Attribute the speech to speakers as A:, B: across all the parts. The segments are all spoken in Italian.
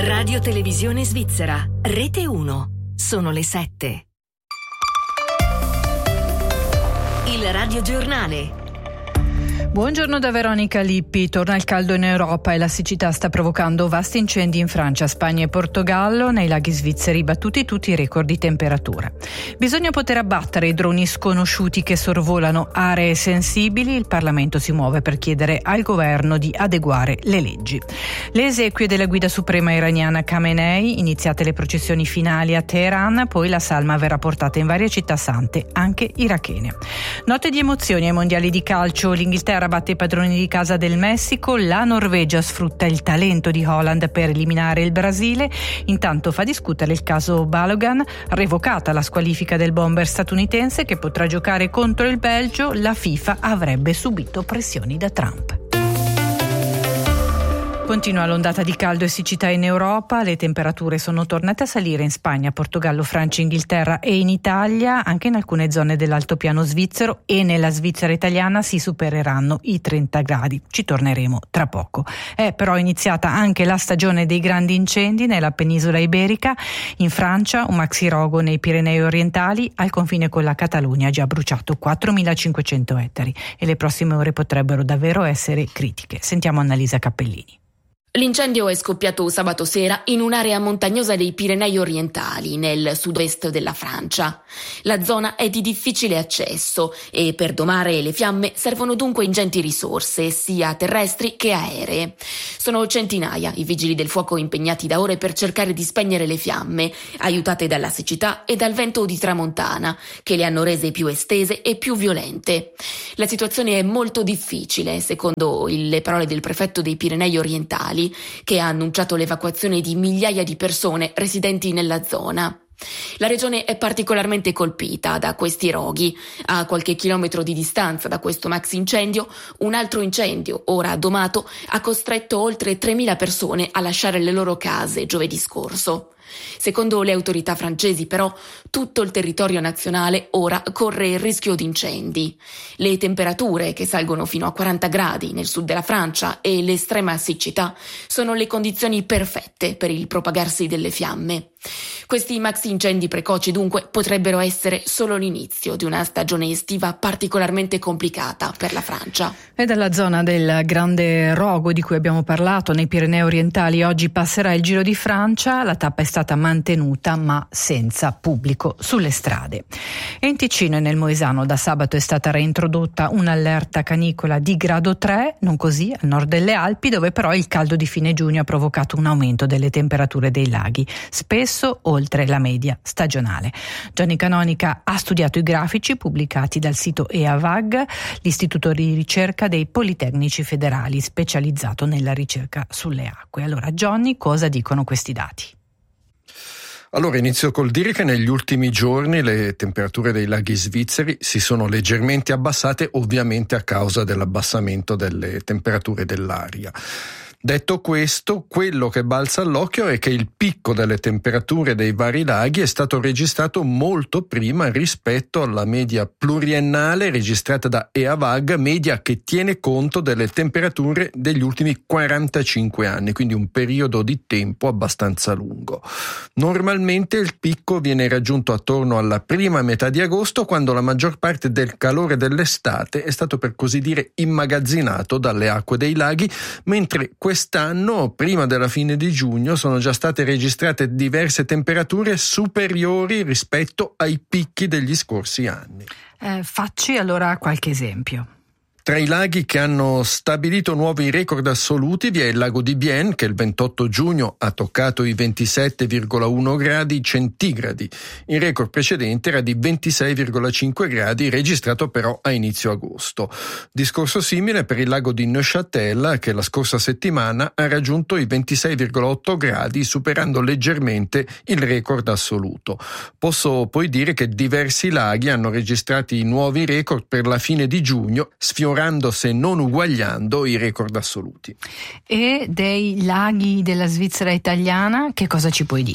A: Radio Televisione Svizzera, Rete 1. Sono le 7. Il Radio Giornale.
B: Buongiorno da Veronica Lippi. Torna il caldo in Europa e la siccità sta provocando vasti incendi in Francia, Spagna e Portogallo. Nei laghi svizzeri battuti tutti i record di temperatura. Bisogna poter abbattere i droni sconosciuti che sorvolano aree sensibili. Il Parlamento si muove per chiedere al governo di adeguare le leggi. Le esequie della guida suprema iraniana Khamenei, iniziate le processioni finali a Teheran, poi la salma verrà portata in varie città sante, anche irachene. Notte di emozioni ai mondiali di calcio. L'Inghilterra batte i padroni di casa del Messico, la Norvegia sfrutta il talento di Haaland per eliminare il Brasile. Intanto fa discutere il caso Balogun, revocata la squalifica del bomber statunitense che potrà giocare contro il Belgio. La FIFA avrebbe subito pressioni da Trump. Continua l'ondata di caldo e siccità in Europa, le temperature sono tornate a salire in Spagna, Portogallo, Francia, Inghilterra e in Italia, anche in alcune zone dell'altopiano svizzero e nella Svizzera italiana si supereranno i 30 gradi. Ci torneremo tra poco. È però iniziata anche la stagione dei grandi incendi nella penisola iberica. In Francia un maxirogo nei Pirenei orientali al confine con la Catalogna ha già bruciato 4.500 ettari e le prossime ore potrebbero davvero essere critiche. Sentiamo Annalisa Cappellini.
C: L'incendio è scoppiato sabato sera in un'area montagnosa dei Pirenei orientali, nel sud-est della Francia. La zona è di difficile accesso e per domare le fiamme servono dunque ingenti risorse, sia terrestri che aeree. Sono centinaia i vigili del fuoco impegnati da ore per cercare di spegnere le fiamme, aiutate dalla siccità e dal vento di tramontana, che le hanno rese più estese e più violente. La situazione è molto difficile, secondo le parole del prefetto dei Pirenei orientali, che ha annunciato l'evacuazione di migliaia di persone residenti nella zona. La regione è particolarmente colpita da questi roghi. A qualche chilometro di distanza da questo maxi incendio, un altro incendio, ora domato, ha costretto oltre 3.000 persone a lasciare le loro case giovedì scorso. Secondo le autorità francesi, però, tutto il territorio nazionale ora corre il rischio di incendi. Le temperature, che salgono fino a 40 gradi nel sud della Francia, e l'estrema siccità sono le condizioni perfette per il propagarsi delle fiamme. Questi maxi incendi precoci, dunque, potrebbero essere solo l'inizio di una stagione estiva particolarmente complicata per la Francia.
B: E dalla zona del Grande Rogo di cui abbiamo parlato, nei Pirenei orientali, oggi passerà il Giro di Francia. La tappa è stata mantenuta ma senza pubblico sulle strade. E in Ticino e nel Moesano da sabato è stata reintrodotta un'allerta canicola di grado 3, non così al nord delle Alpi, dove però il caldo di fine giugno ha provocato un aumento delle temperature dei laghi, spesso oltre la media stagionale. Gianni Canonica ha studiato i grafici pubblicati dal sito EAVAG, l'istituto di ricerca dei Politecnici Federali, specializzato nella ricerca sulle acque. Allora, Johnny, cosa dicono questi dati?
D: Allora, inizio col dire che negli ultimi giorni le temperature dei laghi svizzeri si sono leggermente abbassate, ovviamente a causa dell'abbassamento delle temperature dell'aria. Detto questo, quello che balza all'occhio è che il picco delle temperature dei vari laghi è stato registrato molto prima rispetto alla media pluriennale registrata da EAVAG, media che tiene conto delle temperature degli ultimi 45 anni, quindi un periodo di tempo abbastanza lungo. Normalmente il picco viene raggiunto attorno alla prima metà di agosto, quando la maggior parte del calore dell'estate è stato, per così dire, immagazzinato dalle acque dei laghi, mentre quest'anno, prima della fine di giugno, sono già state registrate diverse temperature superiori rispetto ai picchi degli scorsi anni.
B: Facci allora qualche esempio.
D: Tra i laghi che hanno stabilito nuovi record assoluti vi è il lago di Bienne, che il 28 giugno ha toccato i 27,1 gradi centigradi. Il record precedente era di 26,5 gradi, registrato però a inizio agosto. Discorso simile per il lago di Neuchâtel, che la scorsa settimana ha raggiunto i 26,8 gradi, superando leggermente il record assoluto. Posso poi dire che diversi laghi hanno registrato i nuovi record per la fine di giugno, sfiorando se non uguagliando i record assoluti.
B: E dei laghi della Svizzera italiana che cosa ci puoi dire?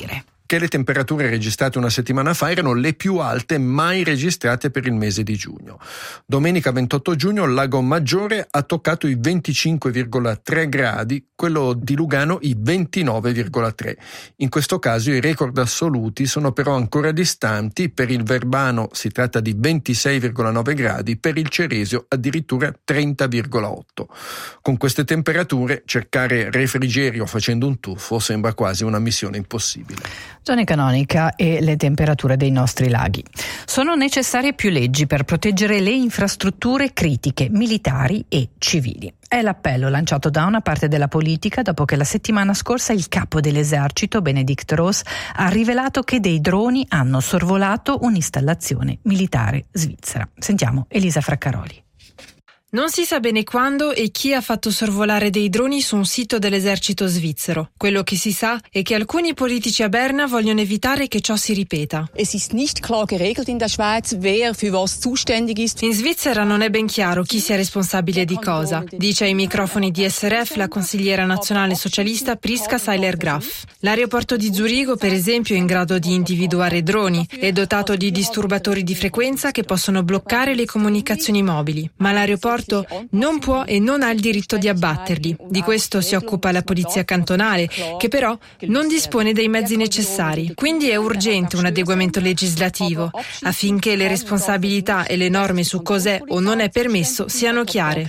D: che le temperature registrate una settimana fa erano le più alte mai registrate per il mese di giugno. Domenica 28 giugno il Lago Maggiore ha toccato i 25,3 gradi, quello di Lugano i 29,3. In questo caso i record assoluti sono però ancora distanti. Per il Verbano si tratta di 26,9 gradi, per il Ceresio addirittura 30,8. Con queste temperature cercare refrigerio facendo un tuffo sembra quasi una missione impossibile.
B: Zone canonica e le temperature dei nostri laghi. Sono necessarie più leggi per proteggere le infrastrutture critiche, militari e civili. È l'appello lanciato da una parte della politica dopo che la settimana scorsa il capo dell'esercito, Benedikt Ross, ha rivelato che dei droni hanno sorvolato un'installazione militare svizzera. Sentiamo Elisa Fraccaroli.
E: Non si sa bene quando e chi ha fatto sorvolare dei droni su un sito dell'esercito svizzero. Quello che si sa è che alcuni politici a Berna vogliono evitare che ciò si ripeta.
F: Es ist nicht klar geregelt in der Schweiz, wer für was zuständig ist.
E: In Svizzera non è ben chiaro chi sia responsabile di cosa, dice ai microfoni di SRF la consigliera nazionale socialista Priska Seiler-Graf. L'aeroporto di Zurigo, per esempio, è in grado di individuare droni, è dotato di disturbatori di frequenza che possono bloccare le comunicazioni mobili, ma l'aeroporto non può e non ha il diritto di abbatterli. Di questo si occupa la polizia cantonale, che però non dispone dei mezzi necessari. Quindi è urgente un adeguamento legislativo, affinché le responsabilità e le norme su cos'è o non è permesso siano chiare.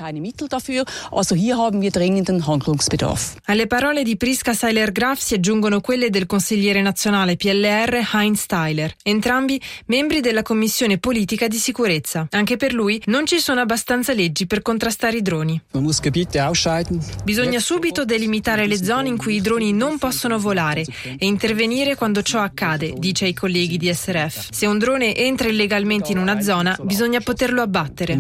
E: Alle parole di Priska Seiler-Graf si aggiungono quelle del consigliere nazionale PLR Heinz Steiler, entrambi membri della Commissione Politica di Sicurezza. Anche per lui non ci sono abbastanza leggi per contrastare i droni. Bisogna subito delimitare le zone in cui i droni non possono volare e intervenire quando ciò accade, dice ai colleghi di SRF. Se un drone entra illegalmente in una zona, bisogna poterlo abbattere.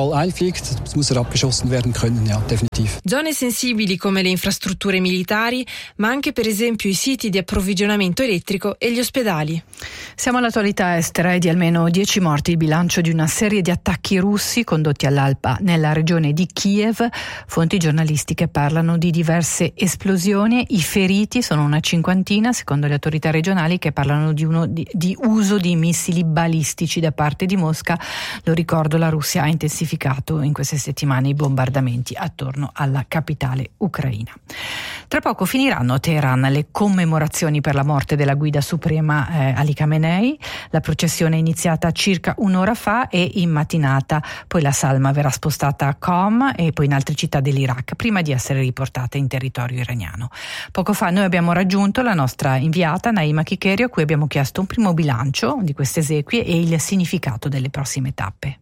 E: Zone sensibili come le infrastrutture militari, ma anche per esempio i siti di approvvigionamento elettrico e gli ospedali.
B: Siamo all'attualità estera e di almeno 10 morti il bilancio di una serie di attacchi russi condotti all'Alpa nella regione di Kiev. Fonti giornalistiche parlano di diverse esplosioni, i feriti sono una cinquantina, secondo le autorità regionali, che parlano di uso di missili balistici da parte di Mosca. Lo ricordo, la Russia ha intensificato in queste settimane i bombardamenti attorno alla capitale ucraina. Tra poco finiranno a Teheran le commemorazioni per la morte della guida suprema Ali Khamenei. La processione è iniziata circa un'ora fa e in mattinata poi la salma verrà spostata a Qom e poi in altre città dell'Iraq prima di essere riportata in territorio iraniano. Poco fa noi abbiamo raggiunto la nostra inviata Naima Chikerio, a cui abbiamo chiesto un primo bilancio di queste esequie e il significato delle prossime tappe.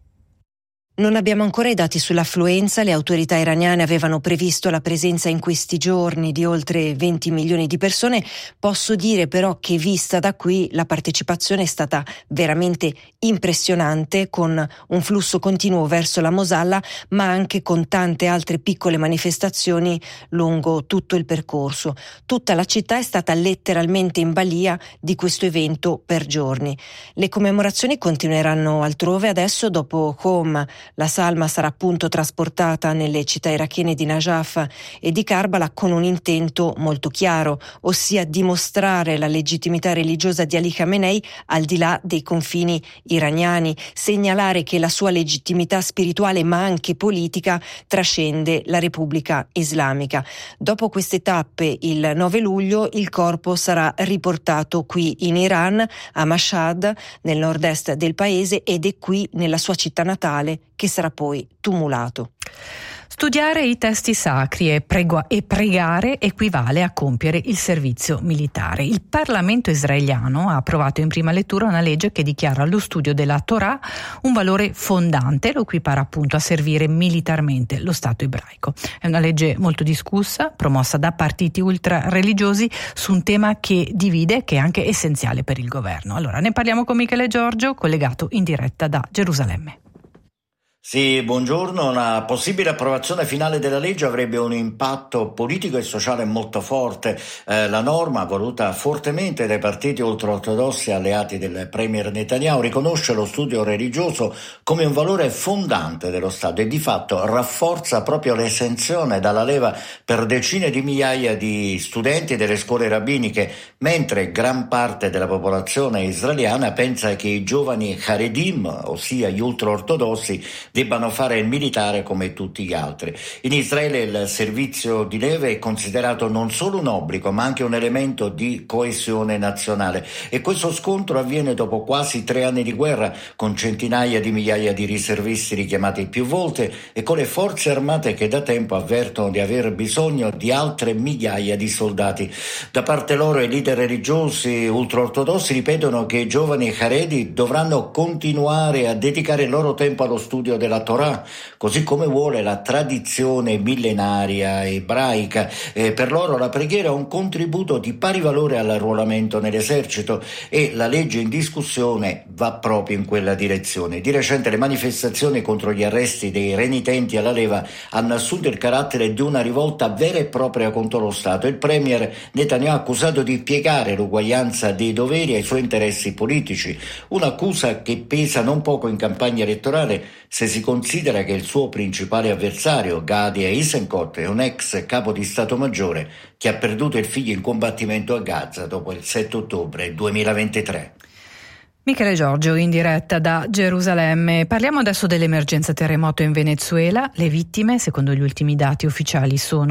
G: Non abbiamo ancora i dati sull'affluenza. Le autorità iraniane avevano previsto la presenza in questi giorni di oltre 20 milioni di persone. Posso dire però che vista da qui la partecipazione è stata veramente impressionante, con un flusso continuo verso la Mosalla, ma anche con tante altre piccole manifestazioni lungo tutto il percorso. Tutta la città è stata letteralmente in balia di questo evento per giorni. Le commemorazioni continueranno altrove. Adesso, dopo Qom, la salma sarà appunto trasportata nelle città irachene di Najaf e di Karbala con un intento molto chiaro, ossia dimostrare la legittimità religiosa di Ali Khamenei al di là dei confini iraniani, segnalare che la sua legittimità spirituale ma anche politica trascende la Repubblica Islamica. Dopo queste tappe, il 9 luglio, il corpo sarà riportato qui in Iran, a Mashhad, nel nord-est del paese, ed è qui, nella sua città natale, che sarà poi tumulato.
B: Studiare i testi sacri e pregare equivale a compiere il servizio militare. Il Parlamento israeliano ha approvato in prima lettura una legge che dichiara lo studio della Torah un valore fondante, lo equipara appunto a servire militarmente lo Stato ebraico. È una legge molto discussa, promossa da partiti ultra-religiosi su un tema che divide e che è anche essenziale per il governo. Allora ne parliamo con Michele Giorgio, collegato in diretta da Gerusalemme.
H: Sì, buongiorno. Una possibile approvazione finale della legge avrebbe un impatto politico e sociale molto forte. La norma, voluta fortemente dai partiti ultraortodossi alleati del premier Netanyahu, riconosce lo studio religioso come un valore fondante dello Stato e di fatto rafforza proprio l'esenzione dalla leva per decine di migliaia di studenti delle scuole rabbiniche, mentre gran parte della popolazione israeliana pensa che i giovani Haredim, ossia gli ultraortodossi, debbano fare il militare come tutti gli altri. In Israele il servizio di leva è considerato non solo un obbligo, ma anche un elemento di coesione nazionale. E questo scontro avviene dopo quasi 3 anni di guerra, con centinaia di migliaia di riservisti richiamati più volte e con le forze armate che da tempo avvertono di aver bisogno di altre migliaia di soldati. Da parte loro i leader religiosi ultraortodossi ripetono che i giovani Haredi dovranno continuare a dedicare il loro tempo allo studio della Torah, così come vuole la tradizione millenaria ebraica. Per loro la preghiera è un contributo di pari valore all'arruolamento nell'esercito e la legge in discussione va proprio in quella direzione. Di recente le manifestazioni contro gli arresti dei renitenti alla leva hanno assunto il carattere di una rivolta vera e propria contro lo Stato. Il premier Netanyahu ha accusato di piegare l'uguaglianza dei doveri ai suoi interessi politici, un'accusa che pesa non poco in campagna elettorale se si considera che il suo principale avversario, Gadi Eisenkot, è un ex capo di Stato Maggiore che ha perduto il figlio in combattimento a Gaza dopo il 7 ottobre 2023.
B: Michele Giorgio in diretta da Gerusalemme. Parliamo adesso dell'emergenza terremoto in Venezuela. Le vittime, secondo gli ultimi dati ufficiali, sono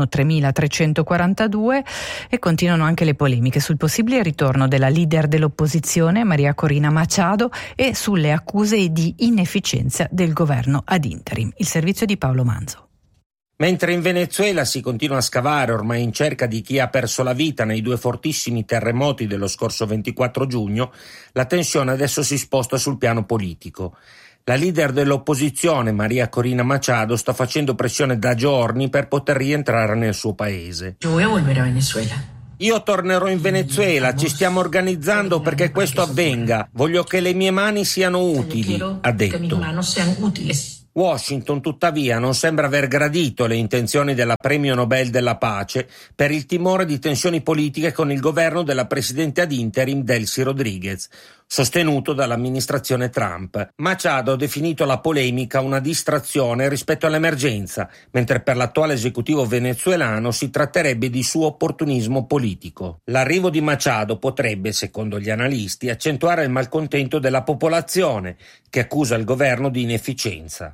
B: 3.342 e continuano anche le polemiche sul possibile ritorno della leader dell'opposizione, Maria Corina Machado, e sulle accuse di inefficienza del governo ad interim. Il servizio di Paolo Manzo.
I: Mentre in Venezuela si continua a scavare ormai in cerca di chi ha perso la vita nei 2 fortissimi terremoti dello scorso 24 giugno, la tensione adesso si sposta sul piano politico. La leader dell'opposizione, Maria Corina Machado, sta facendo pressione da giorni per poter rientrare nel suo paese.
J: Yo voy a volver a Venezuela.
I: Io tornerò in Venezuela, ci stiamo organizzando perché questo avvenga. Voglio che le mie mani siano utili, ha detto. Washington, tuttavia, non sembra aver gradito le intenzioni della premio Nobel della pace per il timore di tensioni politiche con il governo della presidente ad interim Delcy Rodriguez, sostenuto dall'amministrazione Trump. Machado ha definito la polemica una distrazione rispetto all'emergenza, mentre per l'attuale esecutivo venezuelano si tratterebbe di suo opportunismo politico. L'arrivo di Machado potrebbe, secondo gli analisti, accentuare il malcontento della popolazione, che accusa il governo di inefficienza.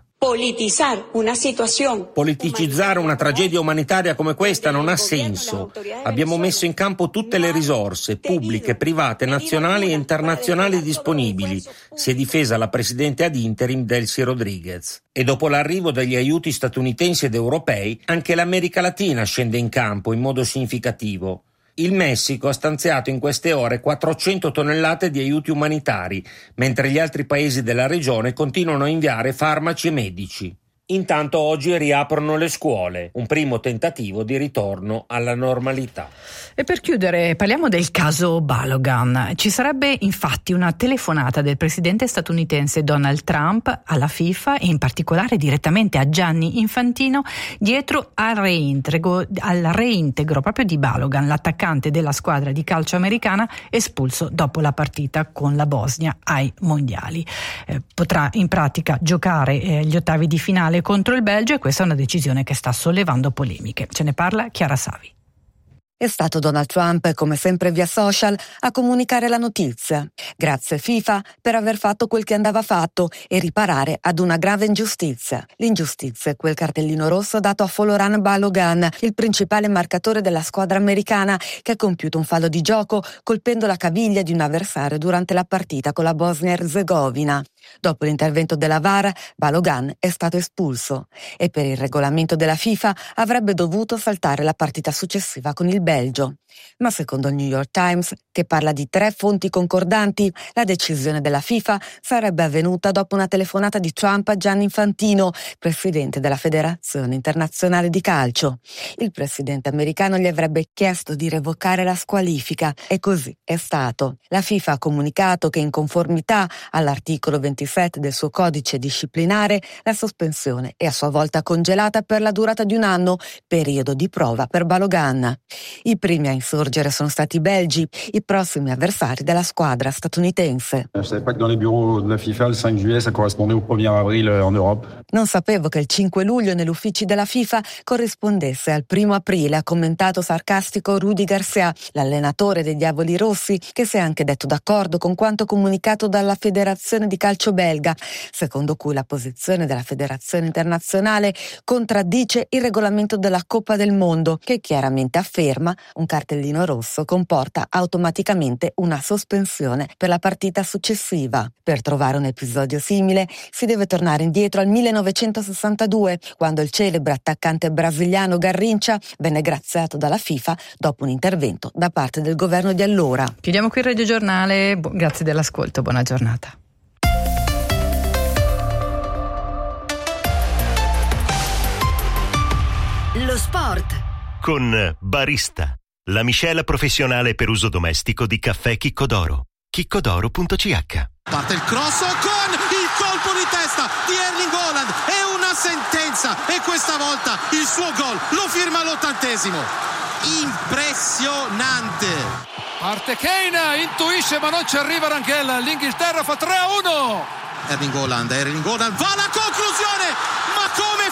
I: Politicizzare una tragedia umanitaria come questa non ha senso. Abbiamo messo in campo tutte le risorse, pubbliche, private, nazionali e internazionali disponibili. Si è difesa la presidente ad interim Delcy Rodriguez. E dopo l'arrivo degli aiuti statunitensi ed europei, anche l'America Latina scende in campo in modo significativo. Il Messico ha stanziato in queste ore 400 tonnellate di aiuti umanitari, mentre gli altri paesi della regione continuano a inviare farmaci e medici. Intanto oggi riaprono le scuole, un primo tentativo di ritorno alla normalità.
B: E per chiudere parliamo del caso Balogun. Ci sarebbe infatti una telefonata del presidente statunitense Donald Trump alla FIFA e in particolare direttamente a Gianni Infantino dietro al reintegro proprio di Balogun, l'attaccante della squadra di calcio americana espulso dopo la partita con la Bosnia ai mondiali. Potrà in pratica giocare gli ottavi di finale contro il Belgio e questa è una decisione che sta sollevando polemiche. Ce ne parla Chiara Savi.
K: È stato Donald Trump, come sempre via social, a comunicare la notizia. Grazie FIFA per aver fatto quel che andava fatto e riparare ad una grave ingiustizia. L'ingiustizia è quel cartellino rosso dato a Folarin Balogun, il principale marcatore della squadra americana che ha compiuto un fallo di gioco colpendo la caviglia di un avversario durante la partita con la Bosnia-Erzegovina. Dopo l'intervento della VAR, Balogun è stato espulso e per il regolamento della FIFA avrebbe dovuto saltare la partita successiva con il Belgio. Ma secondo il New York Times, che parla di 3 fonti concordanti, la decisione della FIFA sarebbe avvenuta dopo una telefonata di Trump a Gianni Infantino, presidente della Federazione Internazionale di Calcio. Il presidente americano gli avrebbe chiesto di revocare la squalifica e così è stato. La FIFA ha comunicato che in conformità all'articolo 21 27 del suo codice disciplinare, la sospensione è a sua volta congelata per la durata di 1 anno, periodo di prova per Balogun. I primi a insorgere sono stati i belgi, i prossimi avversari della squadra statunitense. Non sapevo che il 5 luglio negli uffici della FIFA corrispondesse al 1 aprile, ha commentato sarcastico Rudy Garcia, l'allenatore dei Diavoli Rossi, che si è anche detto d'accordo con quanto comunicato dalla Federazione di Calcio belga, secondo cui la posizione della Federazione internazionale contraddice il regolamento della Coppa del Mondo, che chiaramente afferma un cartellino rosso comporta automaticamente una sospensione per la partita successiva. Per trovare un episodio simile si deve tornare indietro al 1962, quando il celebre attaccante brasiliano Garrincha venne graziato dalla FIFA dopo un intervento da parte del governo di allora.
B: Chiudiamo qui il Radio Giornale, grazie dell'ascolto, buona giornata.
A: Lo sport
J: con Barista, la miscela professionale per uso domestico di caffè Chiccodoro. Chiccodoro.ch.
L: Parte il cross con il colpo di testa di Erling Haaland, è una sentenza e questa volta il suo gol lo firma all'80°. Impressionante.
M: Parte Kane, intuisce ma non ci arriva Rangel, l'Inghilterra fa 3-1.
L: Erling Haaland va alla conclusione, ma come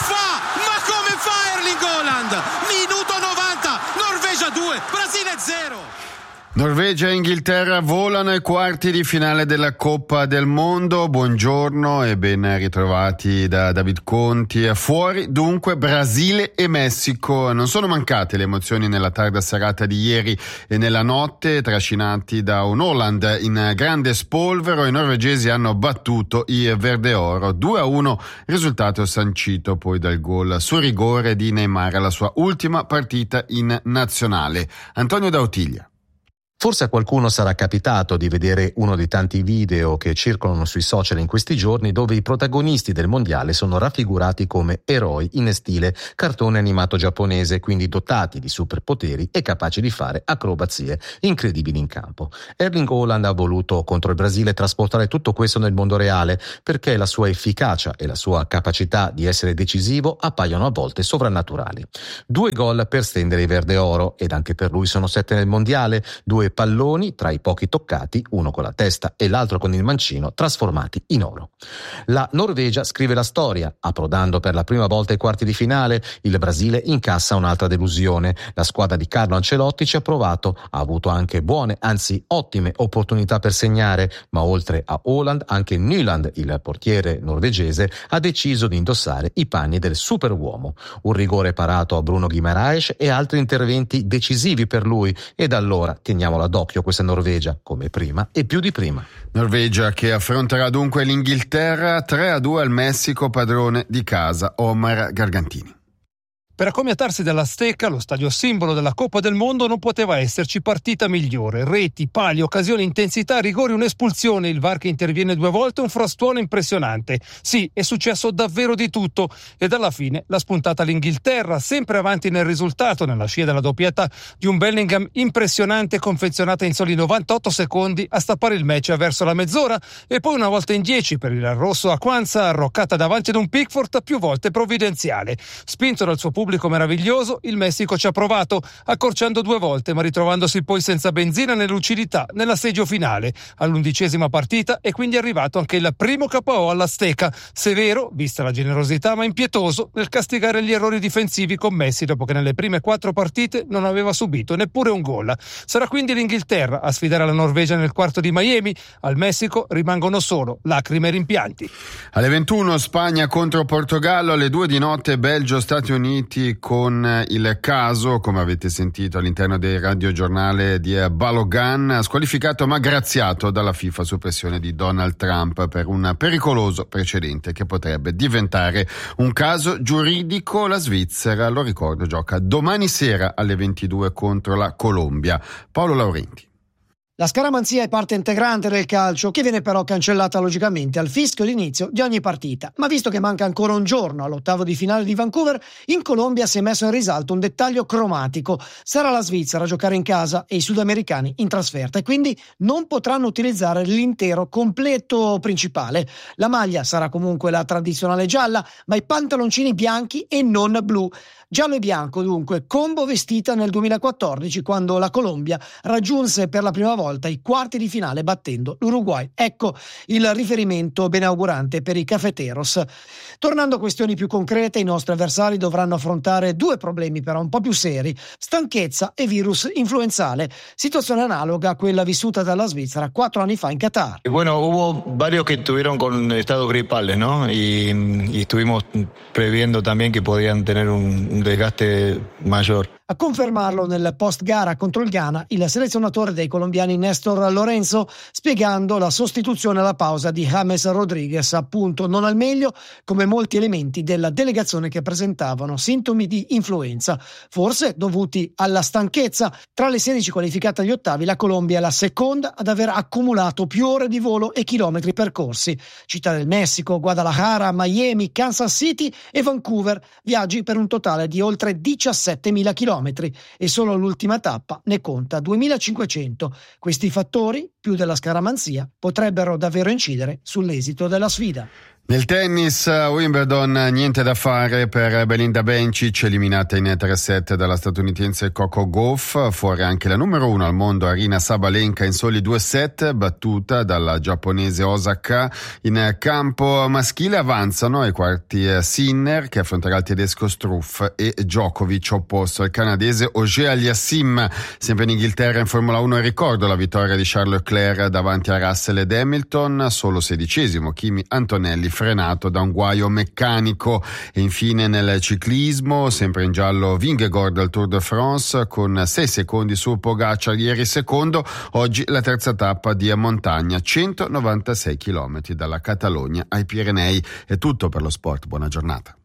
L: fa Erling Haaland? Minuto 90, Norvegia 2, Brasile 0.
N: Norvegia e Inghilterra volano ai quarti di finale della Coppa del Mondo. Buongiorno e ben ritrovati da David Conti. Fuori dunque Brasile e Messico. Non sono mancate le emozioni nella tarda serata di ieri e nella notte, trascinati da un Haaland in grande spolvero. I norvegesi hanno battuto i Verdeoro 2-1, risultato sancito poi dal gol su rigore di Neymar alla sua ultima partita in nazionale. Antonio D'Autiglia.
O: Forse a qualcuno sarà capitato di vedere uno dei tanti video che circolano sui social in questi giorni dove i protagonisti del mondiale sono raffigurati come eroi in stile cartone animato giapponese, quindi dotati di superpoteri e capaci di fare acrobazie incredibili in campo. Erling Haaland ha voluto contro il Brasile trasportare tutto questo nel mondo reale perché la sua efficacia e la sua capacità di essere decisivo appaiono a volte sovrannaturali. 2 gol per stendere i Verdeoro ed anche per lui sono 7 nel mondiale, 2 palloni tra i pochi toccati, uno con la testa e l'altro con il mancino, trasformati in oro. La Norvegia scrive la storia, approdando per la prima volta ai quarti di finale. Il Brasile incassa un'altra delusione. La squadra di Carlo Ancelotti ci ha provato, ha avuto anche buone, anzi ottime opportunità per segnare, ma oltre a Haaland anche Nyland, il portiere norvegese, ha deciso di indossare i panni del superuomo. Un rigore parato a Bruno Guimaraes e altri interventi decisivi per lui, ed allora teniamola d'occhio questa Norvegia, come prima e più di prima.
N: Norvegia che affronterà dunque l'Inghilterra 3-2 al Messico, padrone di casa Omar Gargantini.
M: Per accomiatarsi dall'Azteca, lo stadio simbolo della Coppa del Mondo, non poteva esserci partita migliore. Reti, pali, occasioni, intensità, rigori, un'espulsione, il VAR che interviene 2 volte, un frastuono impressionante. Sì, è successo davvero di tutto ed alla fine l'ha spuntata l'Inghilterra, sempre avanti nel risultato, nella scia della doppietta di un Bellingham impressionante, confezionata in soli 98 secondi a stappare il match verso la mezz'ora, e poi una volta in 10 per il rosso a Kwanza, arroccata davanti ad un Pickford più volte provvidenziale. Spinto dal suo pubblico meraviglioso, il Messico ci ha provato, accorciando 2 volte ma ritrovandosi poi senza benzina né lucidità nell'asseggio finale. All'11ª partita è quindi arrivato anche il primo KO all'Azteca, severo vista la generosità ma impietoso nel castigare gli errori difensivi commessi dopo che nelle prime 4 partite non aveva subito neppure un gol. Sarà quindi l'Inghilterra a sfidare la Norvegia nel quarto di Miami. Al Messico rimangono solo lacrime e rimpianti.
N: Alle 21 Spagna contro Portogallo, alle 2 di notte Belgio-Stati Uniti con il caso, come avete sentito all'interno del radiogiornale, di Balogun, squalificato ma graziato dalla FIFA su pressione di Donald Trump per un pericoloso precedente che potrebbe diventare un caso giuridico. La Svizzera, lo ricordo, gioca domani sera alle 22 contro la Colombia. Paolo Laurenti.
P: La scaramanzia è parte integrante del calcio, che viene però cancellata logicamente al fischio d'inizio di ogni partita. Ma visto che manca ancora un giorno all'ottavo di finale di Vancouver, in Colombia si è messo in risalto un dettaglio cromatico. Sarà la Svizzera a giocare in casa e i sudamericani in trasferta, e quindi non potranno utilizzare l'intero completo principale. La maglia sarà comunque la tradizionale gialla, ma i pantaloncini bianchi e non blu. Giallo e bianco dunque, combo vestita nel 2014 quando la Colombia raggiunse per la prima volta i quarti di finale battendo l'Uruguay. Ecco il riferimento benaugurante per i cafeteros. Tornando a questioni più concrete, i nostri avversari dovranno affrontare due problemi però un po' più seri: stanchezza e virus influenzale, situazione analoga a quella vissuta dalla Svizzera 4 anni fa in Qatar.
Q: Bueno, hubo varios que estuvieron con estados gripales, ¿no? Y estuvimos previendo también que podían tener un desgaste mayor.
P: A confermarlo nel post gara contro il Ghana il selezionatore dei colombiani Néstor Lorenzo, spiegando la sostituzione alla pausa di James Rodríguez, appunto non al meglio come molti elementi della delegazione che presentavano sintomi di influenza, forse dovuti alla stanchezza. Tra le 16 qualificate agli ottavi la Colombia è la seconda ad aver accumulato più ore di volo e chilometri percorsi. Città del Messico, Guadalajara, Miami, Kansas City e Vancouver, viaggi per un totale di oltre 17.000 chilometri, e solo l'ultima tappa ne conta 2.500. Questi fattori, più della scaramanzia, potrebbero davvero incidere sull'esito della sfida.
N: Nel tennis, Wimbledon, niente da fare per Belinda Bencic, eliminata in 3-7 dalla statunitense Coco Gauff. Fuori anche la numero 1 al mondo Aryna Sabalenka in soli 2 set, battuta dalla giapponese Osaka. In campo maschile avanzano ai quarti Sinner, che affronterà il tedesco Struff, e Djokovic opposto al canadese Auger Aliassime. Sempre in Inghilterra in Formula 1 ricordo la vittoria di Charles Leclerc davanti a Russell ed Hamilton, solo 16esimo Kimi Antonelli frenato da un guaio meccanico. E infine nel ciclismo, sempre in giallo Vingegaard al Tour de France con 6 secondi su Pogacar ieri secondo, oggi la terza tappa di montagna, 196 km dalla Catalogna ai Pirenei. È tutto per lo sport, buona giornata.